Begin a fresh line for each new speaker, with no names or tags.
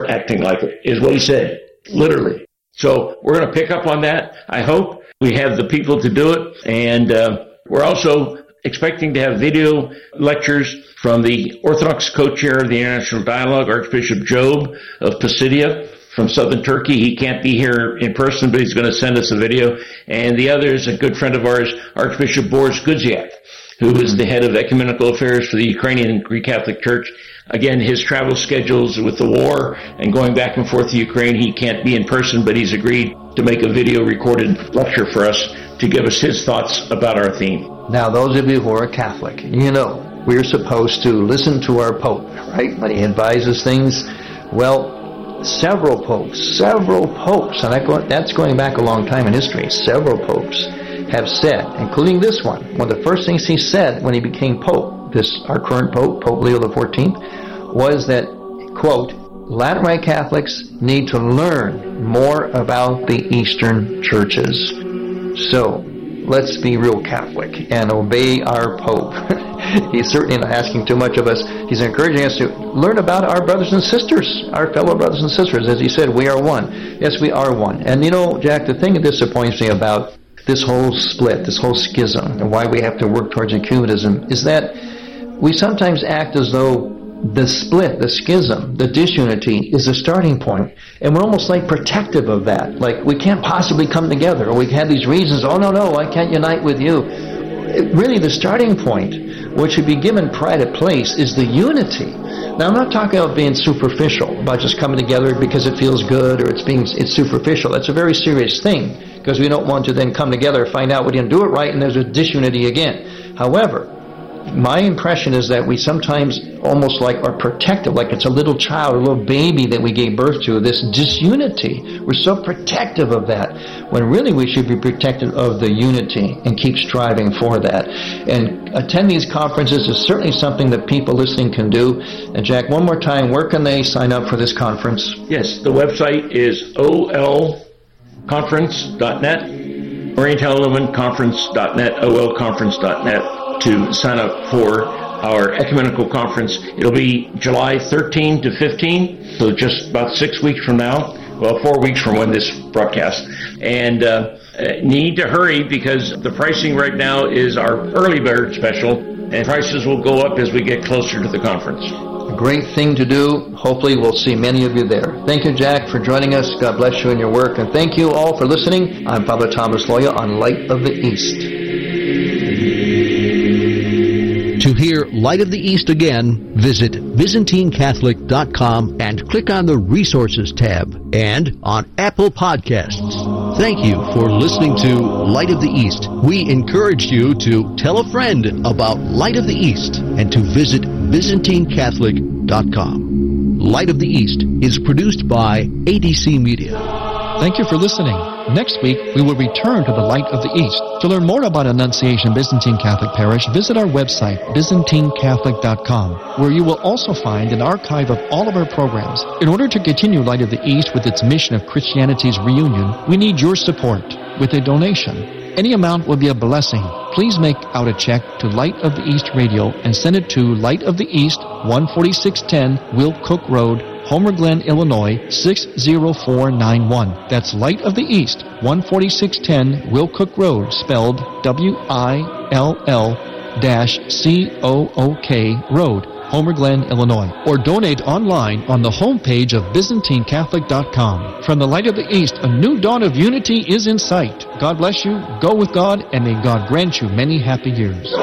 start acting like it, is what he said, literally. So we're going to pick up on that. I hope we have the people to do it. And we're also expecting to have video lectures from the Orthodox co-chair of the International Dialogue, Archbishop Job of Pisidia from southern Turkey. He can't be here in person, but he's going to send us a video. And the other is a good friend of ours, Archbishop Boris Gudziak, who is the head of ecumenical affairs for the Ukrainian Greek Catholic Church. Again, his travel schedules with the war and going back and forth to Ukraine, he can't be in person, but he's agreed to make a video recorded lecture for us to give us his thoughts about our theme.
Now, those of you who are Catholic, you know we're supposed to listen to our Pope, right? When he advises things. Well, several popes, and that's going back a long time in history, several popes have said, including this one of the first things he said when he became Pope, our current Pope, Pope Leo XIV, was that, quote, Latin Rite Catholics need to learn more about the Eastern churches. So, let's be real Catholic and obey our Pope. He's certainly not asking too much of us. He's encouraging us to learn about our brothers and sisters, our fellow brothers and sisters. As he said, we are one. Yes, we are one. And you know, Jack, the thing that disappoints me about this whole split, this whole schism, and why we have to work towards ecumenism, is that we sometimes act as though the split, the schism, the disunity is the starting point, and we're almost like protective of that. Like, we can't possibly come together, or we have these reasons, oh no, I can't unite with you. Really, the starting point, which should be given pride of place, is the unity. Now, I'm not talking about being superficial, about just coming together because it feels good, or it's superficial. That's a very serious thing, because we don't want to then come together, find out we didn't do it right, and there's a disunity again. However, my impression is that we sometimes almost like are protective, like it's a little child, a little baby that we gave birth to, this disunity. We're so protective of that, when really we should be protective of the unity and keep striving for that. And attend these conferences is certainly something that people listening can do. And Jack, one more time, where can they sign up for this conference?
Yes, the website is olconference.net, orientalilluminconference.net, olconference.net, to sign up for our ecumenical conference. It'll be July 13 to 15, so just about 6 weeks from now. Well, 4 weeks from when this broadcast. And need to hurry, because the pricing right now is our early bird special, and prices will go up as we get closer to the conference.
A great thing to do. Hopefully we'll see many of you there. Thank you, Jack, for joining us. God bless you in your work. And thank you all for listening. I'm Father Thomas Loya on Light of the East.
To hear Light of the East again, visit ByzantineCatholic.com and click on the Resources tab, and on Apple Podcasts. Thank you for listening to Light of the East. We encourage you to tell a friend about Light of the East and to visit ByzantineCatholic.com. Light of the East is produced by ADC Media.
Thank you for listening. Next week, we will return to the Light of the East. To learn more about Annunciation Byzantine Catholic Parish, visit our website, ByzantineCatholic.com, where you will also find an archive of all of our programs. In order to continue Light of the East with its mission of Christianity's reunion, we need your support with a donation. Any amount will be a blessing. Please make out a check to Light of the East Radio and send it to Light of the East, 14610 Will Cook Road, Homer Glen, Illinois, 60491. That's Light of the East, 14610 Will Cook Road, spelled WILL-COOK Road, Homer Glen, Illinois. Or donate online on the homepage of ByzantineCatholic.com. From the Light of the East, a new dawn of unity is in sight. God bless you, go with God, and may God grant you many happy years.